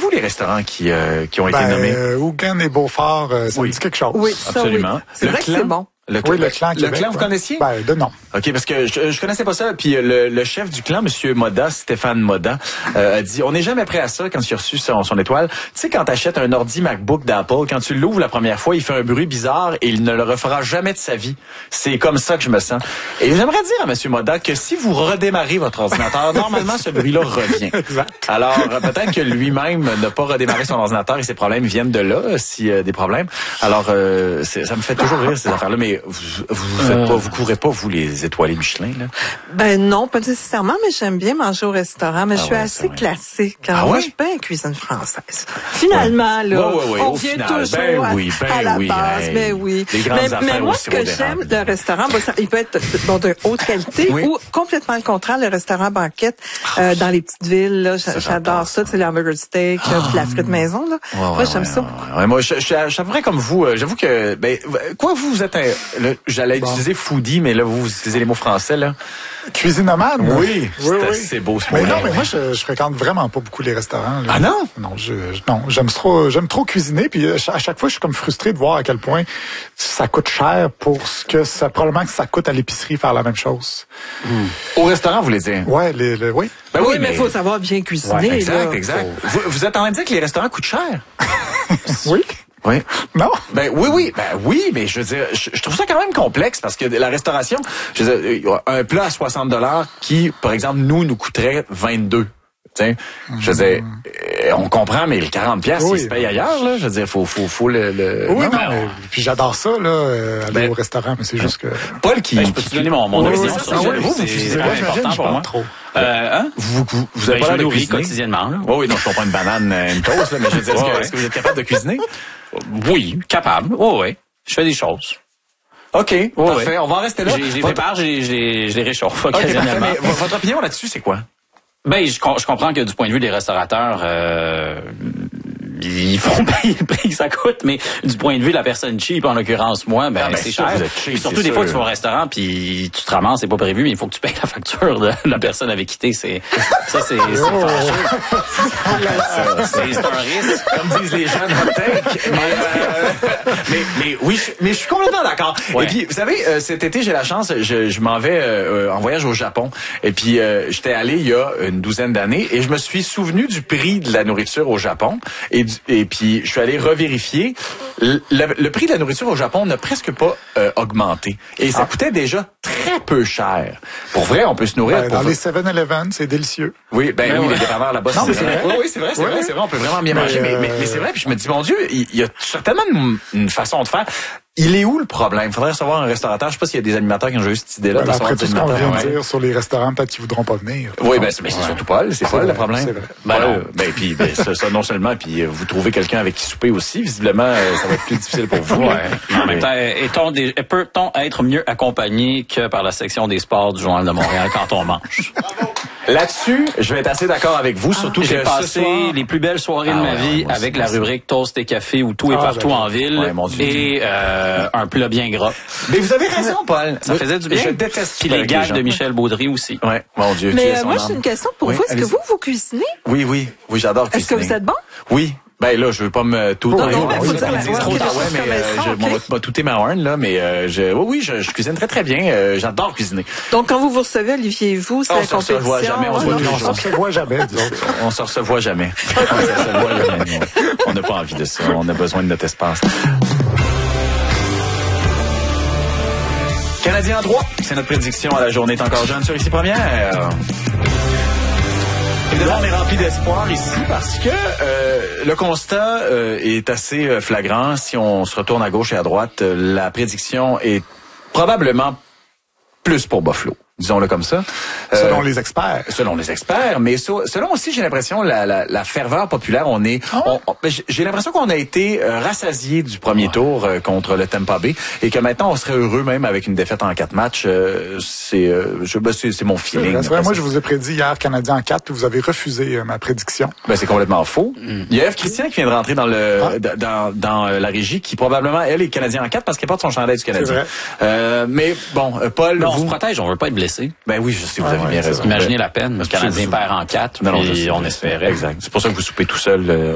connaissez-vous les restaurants qui ont été nommés? Hougan et Beaufort, ça me dit quelque chose. Oui, ça, absolument. Oui. C'est vrai que c'est bon. Le clan Québec, vous connaissiez? De nom. OK, parce que je connaissais pas ça. Puis le chef du clan, Monsieur Moda, Stéphane Moda, a dit, on n'est jamais prêt à ça quand il a reçu son étoile. Tu sais, quand t'achètes un ordi MacBook d'Apple, quand tu l'ouvres la première fois, il fait un bruit bizarre et il ne le refera jamais de sa vie. C'est comme ça que je me sens. Et j'aimerais dire à Monsieur Moda que si vous redémarrez votre ordinateur, normalement, ce bruit-là revient. Exact. Alors, peut-être que lui-même n'a pas redémarré son ordinateur et ses problèmes viennent de là, s'il y a des problèmes. Alors, ça me fait toujours rire, ces affaires-là, mais vous courez pas, vous, les étoilés Michelin, là? Non, pas nécessairement, mais j'aime bien manger au restaurant, mais je suis assez classique. Moi, je suis bien cuisine française. Finalement, là, on vient toujours à la base, mais oui. Mais moi, ce que j'aime d'un restaurant, il peut être de haute qualité ou complètement le contraire, le restaurant banquette dans les petites villes, là, j'adore ça, c'est l'hamburger steak, la frite maison, là. Moi, j'aime ça. Moi, je suis à peu près comme vous. J'avoue que, vous êtes j'allais utiliser foodie, mais là, vous utilisez les mots français, là. Cuisinomane? Oui. C'est beau, ce mot. Mais non, mais moi, je fréquente vraiment pas beaucoup les restaurants, là. Ah non? Non, j'aime trop cuisiner, puis à chaque fois, je suis comme frustré de voir à quel point ça coûte cher pour ce que probablement que ça coûte à l'épicerie faire la même chose. Au restaurant, vous voulez dire? Ouais, oui. Oui, mais il faut savoir bien cuisiner. Ouais, exact, là. exact. Vous êtes en train de dire que les restaurants coûtent cher? Oui. Oui. Non? Oui, mais je veux dire, je trouve ça quand même complexe parce que la restauration, je veux dire, un plat à 60$ qui, par exemple, nous coûterait 22. T'sais, je veux dire, on comprend, mais les 40$, ils se payent ailleurs, là. Je veux dire, faut le... Oui, non, mais, puis j'adore ça, là, aller au restaurant, mais c'est juste que... Paul qui... je peux te donner mon opinion sur ça. C'est important pour moi. Trop. Vous avez pas l'air de cuisiner quotidiennement, là. Oui, non, je comprends une banane, une toast, là, mais je veux dire, est-ce que vous êtes capable de cuisiner? Oui, capable. Oui. Je fais des choses. OK, parfait. On va en rester là. Je les prépare, je les réchauffe occasionnellement. Mais votre opinion là-dessus, c'est quoi? Je comprends que du point de vue des restaurateurs, ils font payer le prix que ça coûte, mais du point de vue de la personne cheap, en l'occurrence moi, c'est cher. Cheap, surtout des fois que tu vas au restaurant puis tu te ramasses, c'est pas prévu, mais il faut que tu payes la facture de la personne avec qui t'es. C'est fâcheux. C'est un risque, comme disent les jeunes hot take. Mais oui, mais je suis complètement d'accord. Ouais. Et puis, vous savez, cet été, j'ai la chance, je m'en vais en voyage au Japon. Et puis, j'étais allé il y a une douzaine d'années et je me suis souvenu du prix de la nourriture au Japon. Et puis, je suis allé revérifier. Le prix de la nourriture au Japon n'a presque pas augmenté. Et ça coûtait déjà très peu cher. Pour vrai, on peut se nourrir. Dans les 7-Eleven, c'est délicieux. Oui, les dépanneurs là-bas, c'est vrai. Oui, c'est vrai. On peut vraiment bien manger. Mais c'est vrai. Puis je me dis, mon Dieu, il y a certainement une façon de faire. Il est où le problème? Il faudrait recevoir un restaurateur. Je sais pas s'il y a des animateurs qui ont eu cette idée-là. Après tout ce qu'on vient de dire sur les restaurants, peut-être qu'ils voudront pas venir. Oui, mais c'est surtout Paul. C'est Paul le problème. C'est vrai. Puis ça non seulement, puis vous trouvez quelqu'un avec qui souper aussi. Visiblement, ça va être plus difficile pour vous. En même temps, peut-on être mieux accompagné que par la section des sports du Journal de Montréal quand on mange? Là-dessus, je vais être assez d'accord avec vous, surtout que j'ai passé les plus belles soirées de ma vie avec la rubrique Toast et café où tout est partout en ville et un plat bien gras. Mais vous avez raison, Paul. Ça faisait du bien. Je déteste puis les gags de Michel Baudry aussi. Ouais, mon Dieu. Mais moi, j'ai une question pour vous. Est-ce que vous cuisinez? Oui, j'adore cuisiner. Est-ce que vous êtes bon? Oui. Là, je veux pas me tout faut dire trop tard. Je vais touter ma horn, là, mais je cuisine très, très bien. J'adore cuisiner. Donc, quand vous recevez Olivier et vous, c'est la compétition. On se revoit jamais, on se revoit jamais. On n'a pas envie de ça. On a besoin de notre espace. Canadien en droit, c'est notre prédiction à la journée est encore jeune sur Ici Première. Évidemment, on est rempli d'espoir ici parce que le constat est assez flagrant. Si on se retourne à gauche et à droite, la prédiction est probablement plus pour Buffalo. Disons-le comme ça. Selon les experts. Selon les experts, mais selon aussi, j'ai l'impression, la ferveur populaire, j'ai l'impression qu'on a été rassasié du premier tour contre le Tampa Bay et que maintenant, on serait heureux même avec une défaite en 4 matchs. C'est mon feeling. C'est vrai, moi, je vous ai prédit hier Canadien en 4, puis vous avez refusé ma prédiction. C'est complètement faux. Il y a Eve Christian qui vient de rentrer dans dans la régie, qui probablement, elle, est Canadien en 4 parce qu'elle porte son chandail du Canadien. Mais bon, Paul, on se protège, on veut pas être blessé. Ben oui, je sais, vous avez bien raison. Imaginez la peine. Le Canadien perd en 4, puis on espérait. Exact. C'est pour ça que vous soupez tout seul